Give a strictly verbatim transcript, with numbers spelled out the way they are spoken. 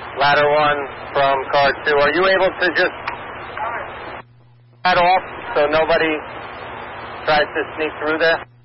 ladder one from car two. Are you able to just cut off so nobody tries to sneak through there?